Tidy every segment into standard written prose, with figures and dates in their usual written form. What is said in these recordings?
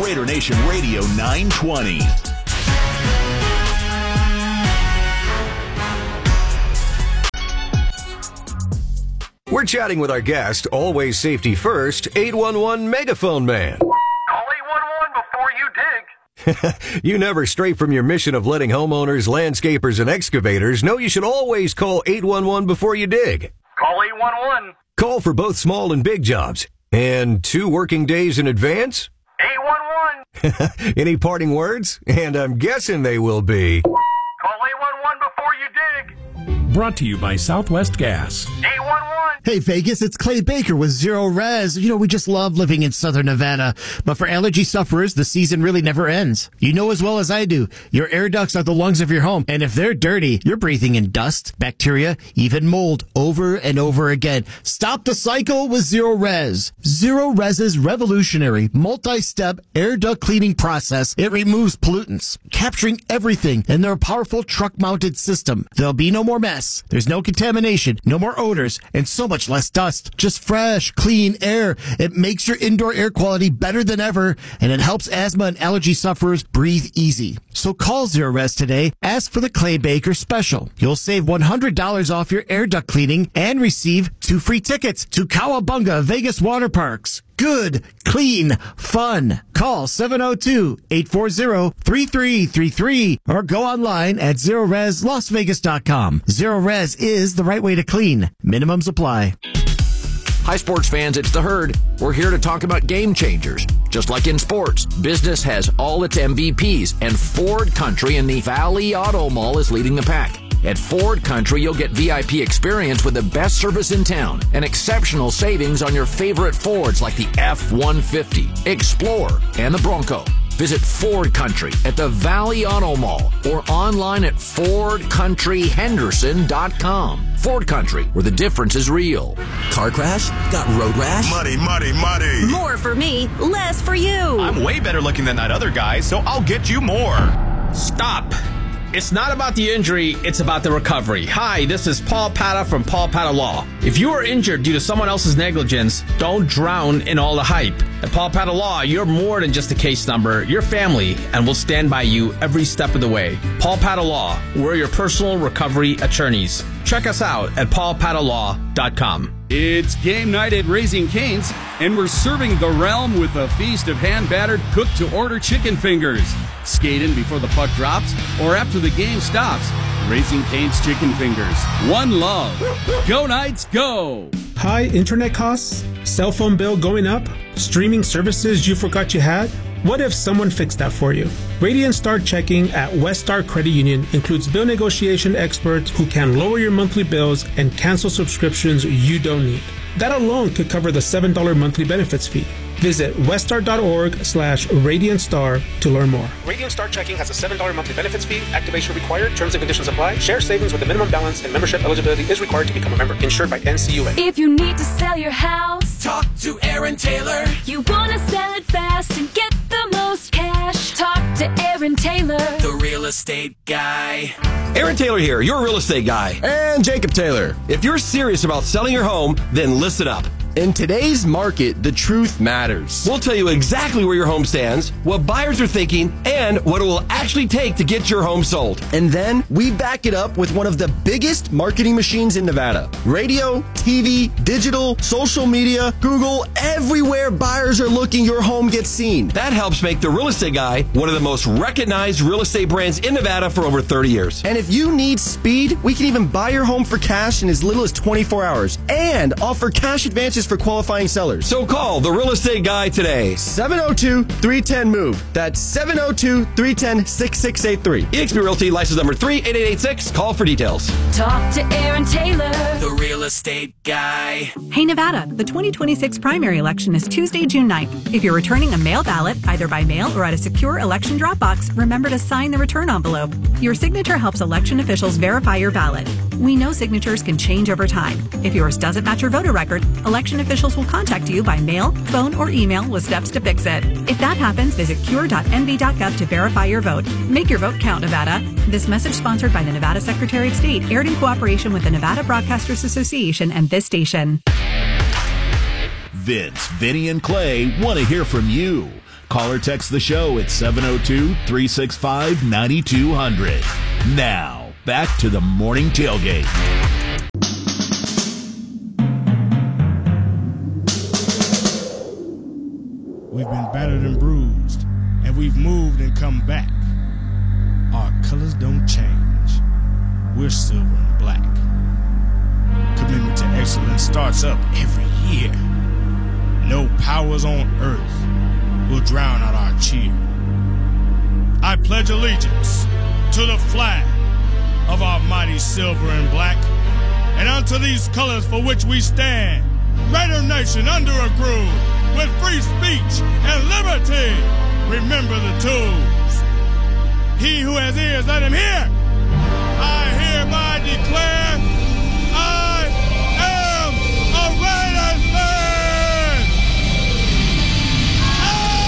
Raider Nation Radio 920. We're chatting with our guest, always safety first, 811 Megaphone Man. Call 811 before you dig. You never stray from your mission of letting homeowners, landscapers, and excavators know you should always call 811 before you dig. Call 811. Call for both small and big jobs. And 2 working days in advance? 811. Any parting words? And I'm guessing they will be... Call 811 before you dig. Brought to you by Southwest Gas. 811. Hey, Vegas, it's Clay Baker with Zero Res. You know, we just love living in Southern Nevada. But for allergy sufferers, the season really never ends. You know as well as I do, your air ducts are the lungs of your home. And if they're dirty, you're breathing in dust, bacteria, even mold over and over again. Stop the cycle with Zero Res. Zero Res's revolutionary multi-step air duct cleaning process. It removes pollutants, capturing everything in their powerful truck-mounted system. There'll be no more mess. There's no contamination, no more odors, and so much less dust. Just fresh, clean air. It makes your indoor air quality better than ever, and it helps asthma and allergy sufferers breathe easy. So call Zero Res today. Ask for the Clay Baker special. You'll save $100 off your air duct cleaning and receive 2 free tickets to Cowabunga Vegas Water Parks. Good, clean, fun. Call 702-840-3333 or go online at ZeroResLasVegas.com. Zero Res is the right way to clean. Minimums apply. Hi, sports fans, it's The Herd. We're here to talk about game changers. Just like in sports, business has all its MVPs, and Ford Country in the Valley Auto Mall is leading the pack. At Ford Country, you'll get VIP experience with the best service in town and exceptional savings on your favorite Fords like the F-150, Explorer, and the Bronco. Visit Ford Country at the Valley Auto Mall or online at FordCountryHenderson.com. Ford Country, where the difference is real. Car crash? Got road rash? Muddy. More for me, less for you. I'm way better looking than that other guy, so I'll get you more. Stop. It's not about the injury, it's about the recovery. Hi, this is Paul Pata from Paul Pata Law. If you are injured due to someone else's negligence, don't drown in all the hype. At Paul Pata Law, you're more than just a case number. You're family, and we'll stand by you every step of the way. Paul Pata Law, we're your personal recovery attorneys. Check us out at paulpatalaw.com. It's game night at Raising Cane's, and we're serving the realm with a feast of hand-battered, cooked-to-order chicken fingers. Skate in before the puck drops or after the game stops. Raising Cane's Chicken Fingers. One love. Go Knights, go! High internet costs? Cell phone bill going up? Streaming services you forgot you had? What if someone fixed that for you? Radiant Star Checking at West Star Credit Union includes bill negotiation experts who can lower your monthly bills and cancel subscriptions you don't need. That alone could cover the $7 monthly benefits fee. Visit weststar.org/RadiantStar to learn more. Radiant Star Checking has a $7 monthly benefits fee. Activation required. Terms and conditions apply. Share savings with a minimum balance and membership eligibility is required to become a member. Insured by NCUA. If you need to sell your house, talk to Aaron Taylor. You want to sell it fast and get the most cash. Talk to Aaron Taylor, the real estate guy. Aaron Taylor here, your real estate guy. And Jacob Taylor. If you're serious about selling your home, then listen up. In today's market, the truth matters. We'll tell you exactly where your home stands, what buyers are thinking, and what it will actually take to get your home sold. And then we back it up with one of the biggest marketing machines in Nevada. Radio, TV, digital, social media, Google, everywhere buyers are looking, your home gets seen. That helps make the Real Estate Guy one of the most recognized real estate brands in Nevada for over 30 years. And if you need speed, we can even buy your home for cash in as little as 24 hours and offer cash advances for qualifying sellers. So call the Real Estate Guy today. 702-310-MOVE. That's 702-310-6683. eXp Realty, license number 38886. Call for details. Talk to Aaron Taylor, the Real Estate Guy. Hey Nevada, the 2026 primary election is Tuesday, June 9th. If you're returning a mail ballot, either by mail or at a secure election drop box, remember to sign the return envelope. Your signature helps election officials verify your ballot. We know signatures can change over time. If yours doesn't match your voter record, election officials will contact you by mail, phone, or email with steps to fix it. If that happens, visit cure.nv.gov to verify your vote. Make your vote count, Nevada. This message sponsored by the Nevada Secretary of State, aired in cooperation with the Nevada Broadcasters Association and this station. Vince, Vinny, and Clay want to hear from you. Call or text the show at 702-365-9200. Now, back to the Morning Tailgate. We've been battered and bruised, and we've moved and come back. Our colors don't change. We're silver and black. Commitment to excellence starts up every year. No powers on earth will drown out our cheer. I pledge allegiance to the flag of our mighty silver and black, and unto these colors for which we stand, Raider Nation under a groove, with free speech and liberty. Remember the tools. He who has ears, let him hear. I hereby declare I am a Raiders fan. I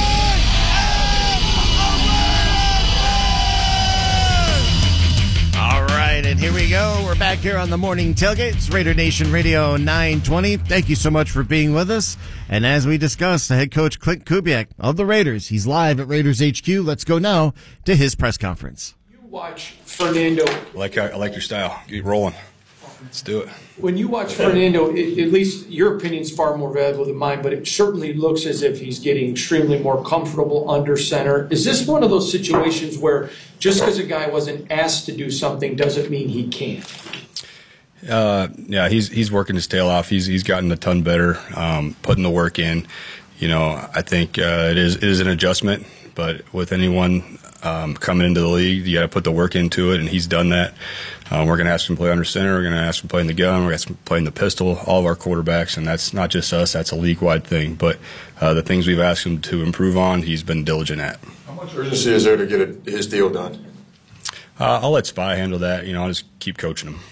am a Raiders fan. All right, and here we go. We're back here on the Morning Tailgate. It's Raider Nation Radio 920. Thank you so much for being with us. And as we discussed, the head coach Clint Kubiak of the Raiders, he's live at Raiders HQ. Let's go now to his press conference. You watch Fernando. I like your style. Keep rolling. Let's do it. When you watch Fernando, at least your opinion is far more valuable than mine, but it certainly looks as if he's getting extremely more comfortable under center. Is this one of those situations where just because a guy wasn't asked to do something doesn't mean he can't? Yeah, he's working his tail off. He's gotten a ton better, putting the work in. You know, I think it is an adjustment, but with anyone coming into the league, you got to put the work into it, and he's done that. We're going to ask him to play under center. We're going to ask him to play in the gun. We're going to ask him to play in the pistol. All of our quarterbacks, and that's not just us. That's a league-wide thing. But the things we've asked him to improve on, he's been diligent at. How much urgency is there to get his deal done? I'll let Spy handle that. You know, I'll just keep coaching him.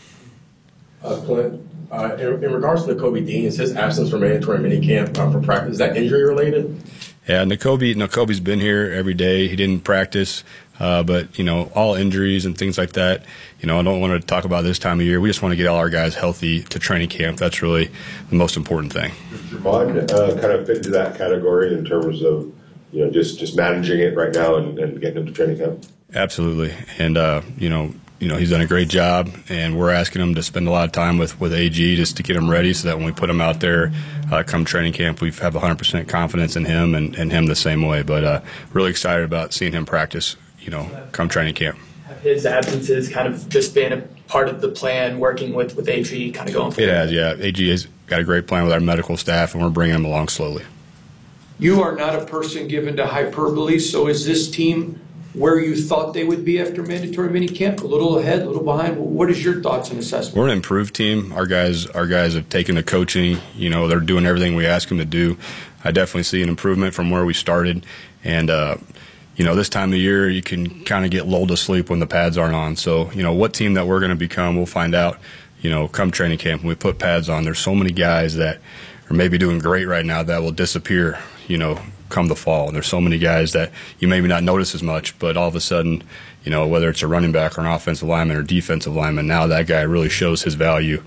Clint, in regards to Nakobe Dean, is his absence from mandatory minicamp for practice, is that injury related? Yeah, Nakobe's been here every day. He didn't practice, but, you know, all injuries and things like that, you know, I don't want to talk about this time of year. We just want to get all our guys healthy to training camp. That's really the most important thing. Does Javon kind of fit into that category in terms of, you know, just managing it right now and getting him to training camp? Absolutely. And, you know, he's done a great job, and we're asking him to spend a lot of time with AG just to get him ready so that when we put him out there come training camp, we have 100% confidence in him and him the same way. But really excited about seeing him practice, you know, come training camp. Have his absences kind of just been a part of the plan, working with AG kind of going forward? It has, yeah. AG has got a great plan with our medical staff, and we're bringing him along slowly. You are not a person given to hyperbole, so is this team where you thought they would be after mandatory minicamp? A little ahead, a little behind? What is your thoughts and assessment? We're an improved team. Our guys have taken the coaching. You know, they're doing everything we ask them to do. I definitely see an improvement from where we started. And, you know, this time of year you can kind of get lulled to sleep when the pads aren't on. So, you know, what team that we're going to become, we'll find out, you know, come training camp when we put pads on. There's so many guys that are maybe doing great right now that will disappear, you know, come the fall. And there's so many guys that you maybe not notice as much, but all of a sudden, you know, whether it's a running back or an offensive lineman or defensive lineman, now that guy really shows his value.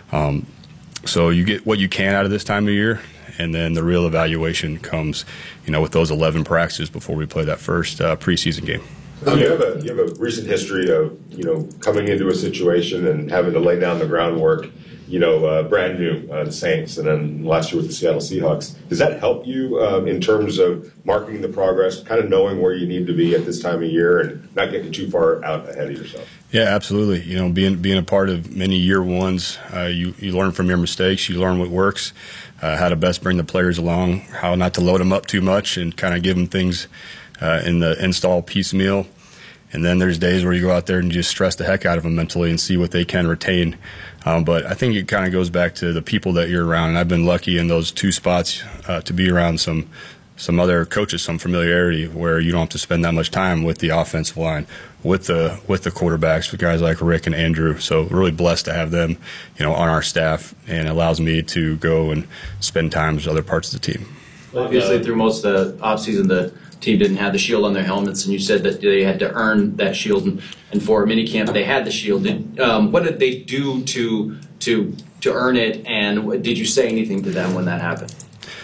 So you get what you can out of this time of year, and then the real evaluation comes, you know, with those 11 practices before we play that first preseason game. You have a recent history of, you know, coming into a situation and having to lay down the groundwork, you know, brand new, the Saints, and then last year with the Seattle Seahawks. Does that help you in terms of marking the progress, kind of knowing where you need to be at this time of year and not getting too far out ahead of yourself? Yeah, absolutely. You know, being a part of many year ones, you learn from your mistakes, you learn what works, how to best bring the players along, how not to load them up too much and kind of give them things in the install piecemeal. And then there's days where you go out there and you just stress the heck out of them mentally and see what they can retain. But I think it kind of goes back to the people that you're around. And I've been lucky in those two spots to be around some other coaches, some familiarity where you don't have to spend that much time with the offensive line, with the quarterbacks, with guys like Rick and Andrew. So really blessed to have them, you know, on our staff, and it allows me to go and spend time with other parts of the team. Obviously, through most of the offseason, the team didn't have the shield on their helmets, and you said that they had to earn that shield, and for minicamp they had the shield. What did they do to earn it, and did you say anything to them when that happened?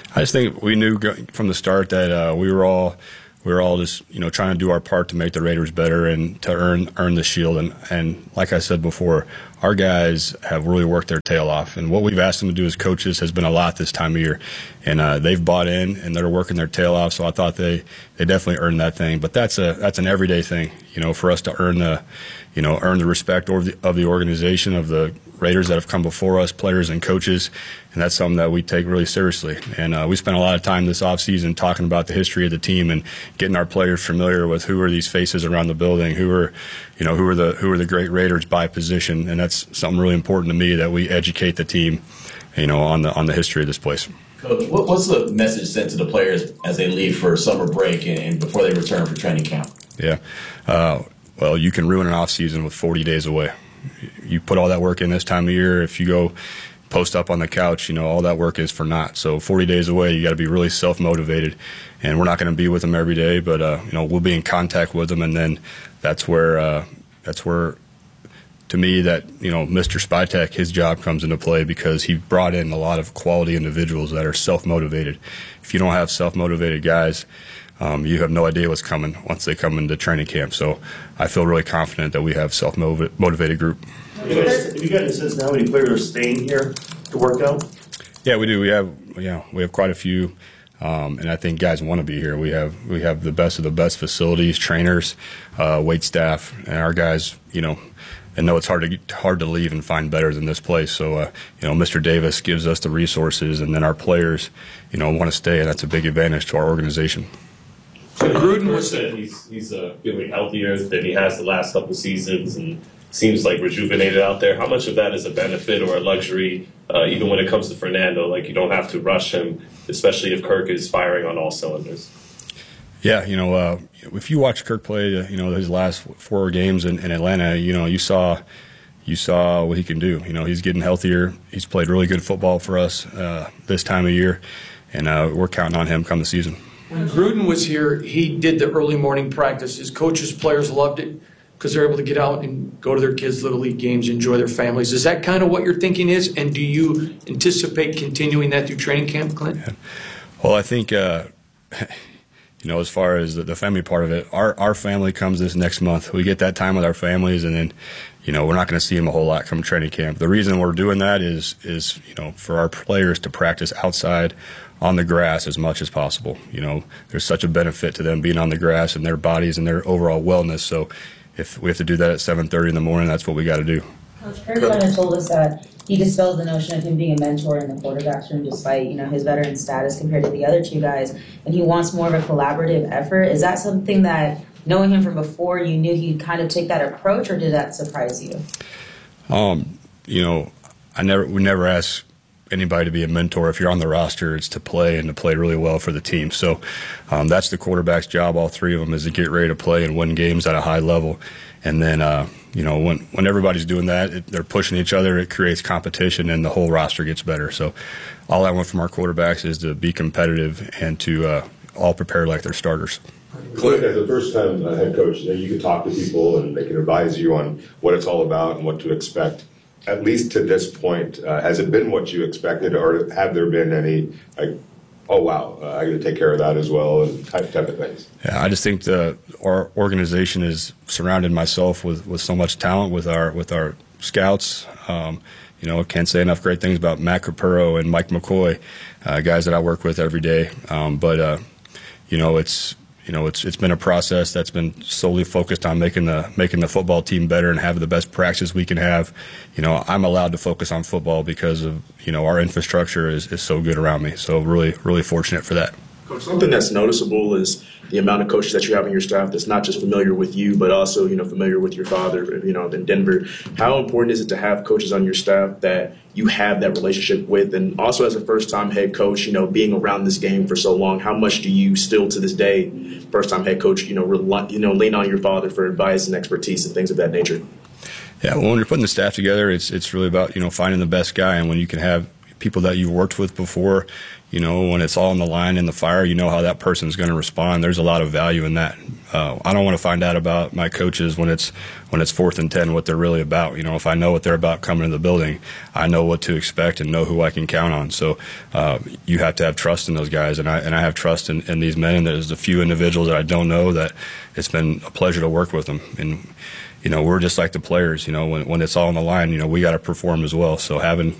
I just think we knew from the start that we were all just trying to do our part to make the Raiders better and to earn the Shield. And like I said before, our guys have really worked their tail off. And what we've asked them to do as coaches has been a lot this time of year. And they've bought in and they're working their tail off. So I thought they definitely earned that thing. But that's an everyday thing, for us to earn the respect of the organization, of the Raiders that have come before us, players and coaches, and that's something that we take really seriously. And we spent a lot of time this offseason talking about the history of the team and getting our players familiar with who are these faces around the building, who are the great Raiders by position, and that's something really important to me, that we educate the team, on the history of this place. Coach, what's the message sent to the players as they leave for summer break and before they return for training camp? Yeah, well, you can ruin an off season with 40 days away. You put all that work in this time of year. If you go post up on the couch, all that work is for naught. So 40 days away, you got to be really self-motivated. And we're not going to be with them every day, but we'll be in contact with them. And then that's where to me, that Mr. Spytek, his job comes into play, because he brought in a lot of quality individuals that are self-motivated. If you don't have self-motivated guys, you have no idea what's coming once they come into training camp. So I feel really confident that we have a self-motivated group. Have you got a sense of how many players are staying here to work out? Yeah, we do. We have quite a few, and I think guys want to be here. We have the best of the best facilities, trainers, wait staff, and our guys, and know it's hard to leave and find better than this place. So, Mr. Davis gives us the resources, and then our players, want to stay, and that's a big advantage to our organization. Gruden was said he's feeling healthier than he has the last couple seasons and seems like rejuvenated out there. How much of that is a benefit or a luxury, even when it comes to Fernando? Like, you don't have to rush him, especially if Kirk is firing on all cylinders. Yeah, if you watch Kirk play, his last 4 games in Atlanta, you saw what he can do. He's getting healthier. He's played really good football for us this time of year, and we're counting on him come the season. When Gruden was here, he did the early morning practice. His coaches, players loved it because they're able to get out and go to their kids' Little League games, enjoy their families. Is that kind of what your thinking is? And do you anticipate continuing that through training camp, Clint? Yeah. Well, I think, as far as the family part of it, our family comes this next month. We get that time with our families, and then, we're not going to see them a whole lot come training camp. The reason we're doing that is for our players to practice outside on the grass as much as possible. There's such a benefit to them being on the grass and their bodies and their overall wellness. So if we have to do that at 7:30 in the morning, that's what we got to do. Coach Kirk kind of told us that he dispelled the notion of him being a mentor in the quarterback's room, despite his veteran status compared to the other two guys, and he wants more of a collaborative effort. Is that something that, knowing him from before, you knew he'd kind of take that approach, or did that surprise you? We never ask anybody to be a mentor. If you're on the roster, it's to play and to play really well for the team. So that's the quarterback's job, all 3 of them, is to get ready to play and win games at a high level. And then, when everybody's doing that, they're pushing each other, it creates competition, and the whole roster gets better. So all I want from our quarterbacks is to be competitive and to all prepare like they're starters. Clint, as a first-time head coach, you can talk to people and they can advise you on what it's all about and what to expect. At least to this point, has it been what you expected, or have there been any, oh wow, I got to take care of that as well, and type of things? Yeah, I just think our organization has surrounded myself with so much talent with our scouts. I can't say enough great things about Matt Capurro and Mike McCoy, guys that I work with every day. It's been a process that's been solely focused on making the football team better and have the best practice we can have. I'm allowed to focus on football because of our infrastructure is so good around me. So really, really fortunate for that. Coach, something that's noticeable is the amount of coaches that you have on your staff that's not just familiar with you, but also, familiar with your father, in Denver. How important is it to have coaches on your staff that you have that relationship with? And also as a first-time head coach, being around this game for so long, how much do you still to this day, first-time head coach, lean on your father for advice and expertise and things of that nature? Yeah, well, when you're putting the staff together, it's really about, finding the best guy. And when you can have people that you've worked with before, when it's all on the line in the fire, how that person's going to respond. There's a lot of value in that. I don't want to find out about my coaches when it's 4th and 10 what they're really about. You know, if I know what they're about coming to the building, I know what to expect and know who I can count on. So you have to have trust in those guys, and I have trust in these men. And there's a few individuals that I don't know that it's been a pleasure to work with them. And you know, we're just like the players. You know, when it's all on the line, you know, we got to perform as well. So having